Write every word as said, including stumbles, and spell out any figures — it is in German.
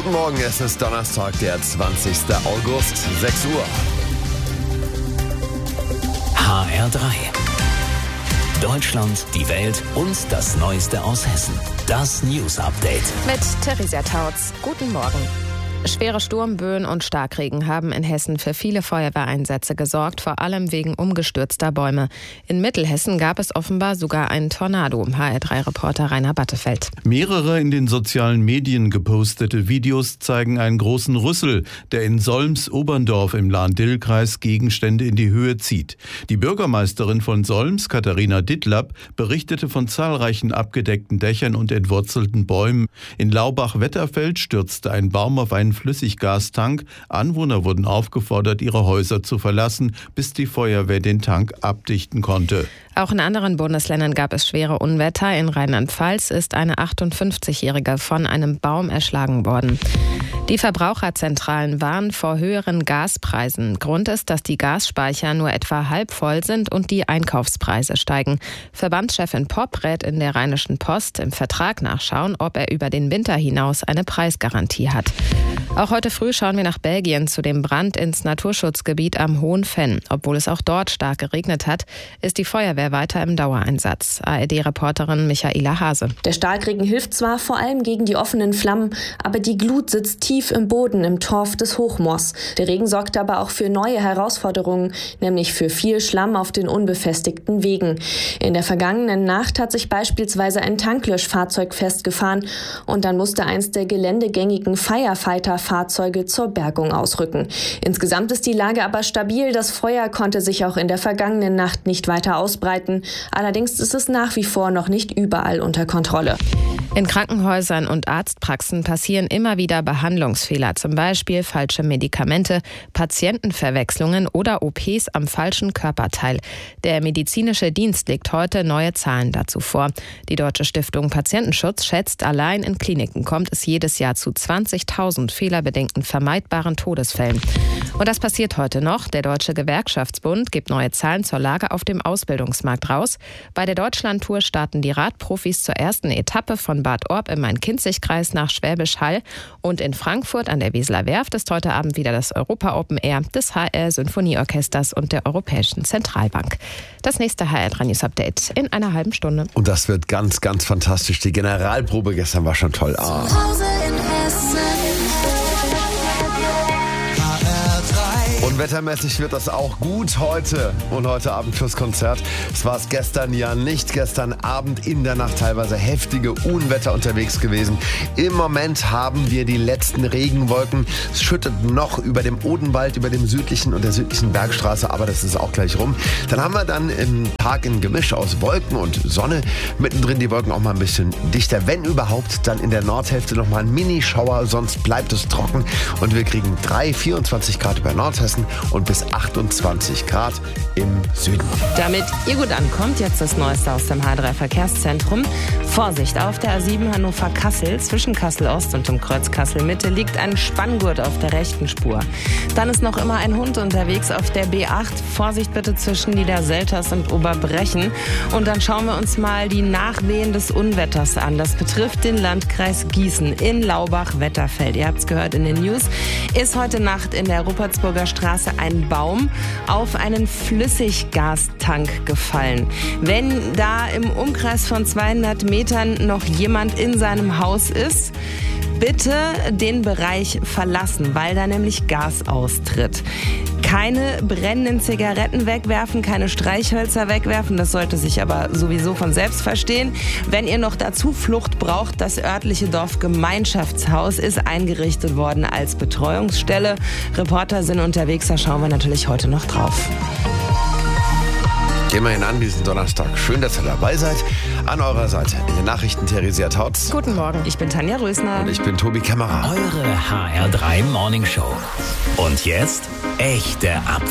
Guten Morgen, es ist Donnerstag, der zwanzigster August, sechs Uhr. H R drei. Deutschland, die Welt und das Neueste aus Hessen. Das News Update. Mit Theresia Tautz. Guten Morgen. Schwere Sturmböen und Starkregen haben in Hessen für viele Feuerwehreinsätze gesorgt, vor allem wegen umgestürzter Bäume. In Mittelhessen gab es offenbar sogar einen Tornado. H R drei Reporter Rainer Battefeld. Mehrere in den sozialen Medien gepostete Videos zeigen einen großen Rüssel, der in Solms-Oberndorf im Lahn-Dill-Kreis Gegenstände in die Höhe zieht. Die Bürgermeisterin von Solms, Katharina Dittlapp, berichtete von zahlreichen abgedeckten Dächern und entwurzelten Bäumen. In Laubach-Wetterfeld stürzte ein Baum auf einen Flüssiggastank. Anwohner wurden aufgefordert, ihre Häuser zu verlassen, bis die Feuerwehr den Tank abdichten konnte. Auch in anderen Bundesländern gab es schwere Unwetter. In Rheinland-Pfalz ist eine achtundfünfzigjährige von einem Baum erschlagen worden. Die Verbraucherzentralen warnen vor höheren Gaspreisen. Grund ist, dass die Gasspeicher nur etwa halb voll sind und die Einkaufspreise steigen. Verbandschefin Popp rät in der Rheinischen Post im Vertrag nachschauen, ob er über den Winter hinaus eine Preisgarantie hat. Auch heute früh schauen wir nach Belgien zu dem Brand ins Naturschutzgebiet am Hohen Venn. Obwohl es auch dort stark geregnet hat, ist die Feuerwehr weiter im Dauereinsatz. A R D-Reporterin Michaela Hase. Der Starkregen hilft zwar vor allem gegen die offenen Flammen, aber die Glut sitzt tief im Boden im Torf des Hochmoors. Der Regen sorgt aber auch für neue Herausforderungen, nämlich für viel Schlamm auf den unbefestigten Wegen. In der vergangenen Nacht hat sich beispielsweise ein Tanklöschfahrzeug festgefahren und dann musste eins der geländegängigen Firefighter-Fahrzeuge zur Bergung ausrücken. Insgesamt ist die Lage aber stabil. Das Feuer konnte sich auch in der vergangenen Nacht nicht weiter ausbreiten. Allerdings ist es nach wie vor noch nicht überall unter Kontrolle. In Krankenhäusern und Arztpraxen passieren immer wieder Behandlungsfehler, zum Beispiel falsche Medikamente, Patientenverwechslungen oder O Ps am falschen Körperteil. Der medizinische Dienst legt heute neue Zahlen dazu vor. Die Deutsche Stiftung Patientenschutz schätzt, allein in Kliniken kommt es jedes Jahr zu zwanzigtausend fehlerbedingten vermeidbaren Todesfällen. Und das passiert heute noch. Der Deutsche Gewerkschaftsbund gibt neue Zahlen zur Lage auf dem Ausbildungsmarkt raus. Bei der Deutschlandtour starten die Radprofis zur ersten Etappe von Bad Orb im Main-Kinzig-Kreis nach Schwäbisch Hall. Und in Frankfurt an der Weseler Werft ist heute Abend wieder das Europa Open Air des H R Symphonieorchesters und der Europäischen Zentralbank. Das nächste H R drei News Update in einer halben Stunde. Und das wird ganz, ganz fantastisch. Die Generalprobe gestern war schon toll. Ah. Und wettermäßig wird das auch gut heute und heute Abend fürs Konzert. Es war es gestern ja nicht. Gestern Abend in der Nacht teilweise heftige Unwetter unterwegs gewesen. Im Moment haben wir die letzten Regenwolken. Es schüttet noch über dem Odenwald, über dem südlichen und der südlichen Bergstraße, aber das ist auch gleich rum. Dann haben wir dann im Tag ein Gemisch aus Wolken und Sonne. Mittendrin die Wolken auch mal ein bisschen dichter. Wenn überhaupt, dann in der Nordhälfte noch mal ein Minischauer, sonst bleibt es trocken. Und wir kriegen drei, vierundzwanzig Grad über Nordhessen und bis achtundzwanzig Grad im Süden. Damit ihr gut ankommt, jetzt das Neueste aus dem H drei Verkehrszentrum. Vorsicht, auf der A sieben Hannover-Kassel, zwischen Kassel-Ost und dem Kreuz Kassel-Mitte liegt ein Spanngurt auf der rechten Spur. Dann ist noch immer ein Hund unterwegs auf der B acht. Vorsicht bitte zwischen Niederselters und Oberbrechen. Und dann schauen wir uns mal die Nachwehen des Unwetters an. Das betrifft den Landkreis Gießen in Laubach-Wetterfeld. Ihr habt es gehört in den News. Ist heute Nacht in der Ruppertsburger Straße ein Baum auf einen Flüssiggastank gefallen. Wenn da im Umkreis von zweihundert Metern noch jemand in seinem Haus ist, bitte den Bereich verlassen, weil da nämlich Gas austritt. Keine brennenden Zigaretten wegwerfen, keine Streichhölzer wegwerfen, das sollte sich aber sowieso von selbst verstehen. Wenn ihr noch dazu Flucht braucht, das örtliche Dorfgemeinschaftshaus ist eingerichtet worden als Betreuungsstelle. Reporter sind unterwegs, da schauen wir natürlich heute noch drauf. Gehen wir hinan diesen Donnerstag. Schön, dass ihr dabei seid. An eurer Seite in den Nachrichten Theresia Tautz. Guten Morgen, ich bin Tanja Rösner. Und ich bin Tobi Kämmerer. Eure H R drei Morning Show. Und jetzt echte Updates.